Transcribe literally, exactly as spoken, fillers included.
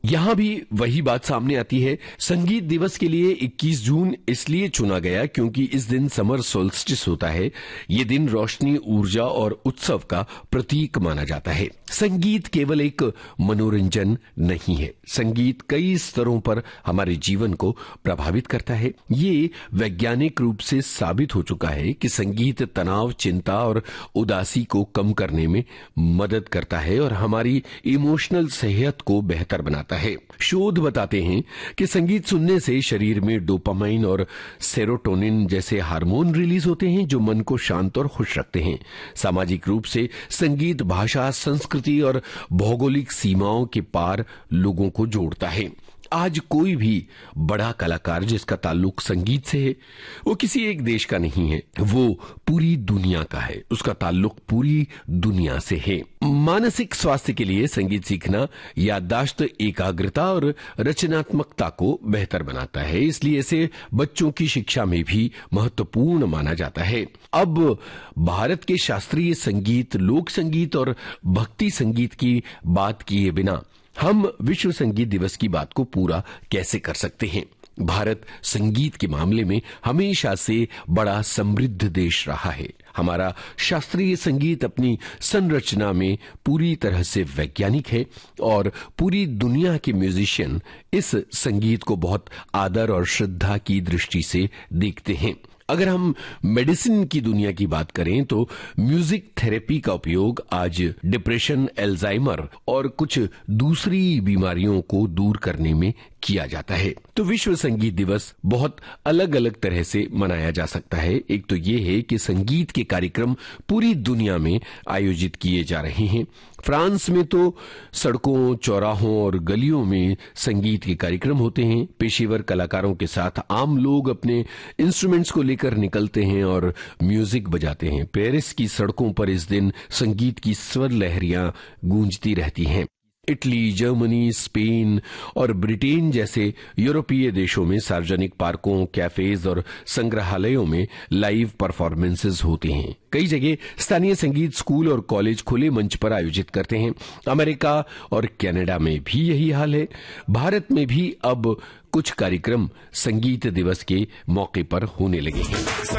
यहाँ भी वही बात सामने आती है। संगीत दिवस के लिए इक्कीस जून इसलिए चुना गया क्योंकि इस दिन समर सोल्स्टिस होता है। ये दिन रोशनी, ऊर्जा और उत्सव का प्रतीक माना जाता है। संगीत केवल एक मनोरंजन नहीं है, संगीत कई स्तरों पर हमारे जीवन को प्रभावित करता है। ये वैज्ञानिक रूप से साबित हो चुका है कि संगीत तनाव, चिंता और उदासी को कम करने में मदद करता है और हमारी इमोशनल सेहत को बेहतर बनाता है। शोध बताते हैं कि संगीत सुनने से शरीर में डोपामाइन और सेरोटोनिन जैसे हार्मोन रिलीज होते हैं जो मन को शांत और खुश रखते हैं। सामाजिक रूप से संगीत भाषा, संस्कृति और भौगोलिक सीमाओं के पार लोगों को जोड़ता है। आज कोई भी बड़ा कलाकार जिसका ताल्लुक संगीत से है, वो किसी एक देश का नहीं है, वो पूरी दुनिया का है। उसका ताल्लुक पूरी दुनिया से है। मानसिक स्वास्थ्य के लिए संगीत सीखना याददाश्त, एकाग्रता और रचनात्मकता को बेहतर बनाता है, इसलिए इसे बच्चों की शिक्षा में भी महत्वपूर्ण माना जाता है। अब भारत के शास्त्रीय संगीत, लोक संगीत और भक्ति संगीत की बात किए बिना हम विश्व संगीत दिवस की बात को पूरा कैसे कर सकते हैं। भारत संगीत के मामले में हमेशा से बड़ा समृद्ध देश रहा है। हमारा शास्त्रीय संगीत अपनी संरचना में पूरी तरह से वैज्ञानिक है और पूरी दुनिया के म्यूजिशियन इस संगीत को बहुत आदर और श्रद्धा की दृष्टि से देखते हैं। अगर हम मेडिसिन की दुनिया की बात करें तो म्यूजिक थेरेपी का उपयोग आज डिप्रेशन, एल्जाइमर और कुछ दूसरी बीमारियों को दूर करने में किया जाता है। तो विश्व संगीत दिवस बहुत अलग अलग तरह से मनाया जा सकता है। एक तो ये है कि संगीत के कार्यक्रम पूरी दुनिया में आयोजित किए जा रहे हैं। फ्रांस में तो सड़कों, चौराहों और गलियों में संगीत के कार्यक्रम होते हैं। पेशेवर कलाकारों के साथ आम लोग अपने इंस्ट्रूमेंट्स को लेकर निकलते हैं और म्यूजिक बजाते हैं। पेरिस की सड़कों पर इस दिन संगीत की स्वर लहरियां गूंजती रहती हैं। इटली, जर्मनी, स्पेन और ब्रिटेन जैसे यूरोपीय देशों में सार्वजनिक पार्कों, कैफेज और संग्रहालयों में लाइव परफॉर्मेंसेस होते हैं। कई जगह स्थानीय संगीत स्कूल और कॉलेज खुले मंच पर आयोजित करते हैं। अमेरिका और कनाडा में भी यही हाल है। भारत में भी अब कुछ कार्यक्रम संगीत दिवस के मौके पर होने लगे हैं।